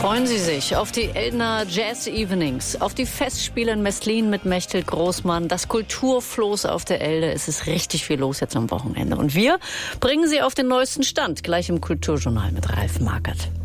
Freuen Sie sich auf die Eldner Jazz Evenings, auf die Festspiele in Mestlin mit Mechthild Großmann, das Kulturfloß auf der Elde. Es ist richtig viel los jetzt am Wochenende. Und wir bringen Sie auf den neuesten Stand, gleich im Kulturjournal mit Ralf Markert.